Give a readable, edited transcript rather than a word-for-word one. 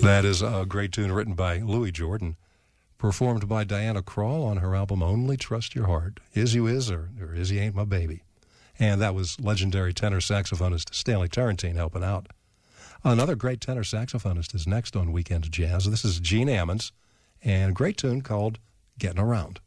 That is a great tune written by Louis Jordan, performed by Diana Krall on her album Only Trust Your Heart. Is You Is or Is You Ain't My Baby. And that was legendary tenor saxophonist Stanley Turrentine helping out. Another great tenor saxophonist is next on Weekend Jazz. This is Gene Ammons, and a great tune called Getting Around.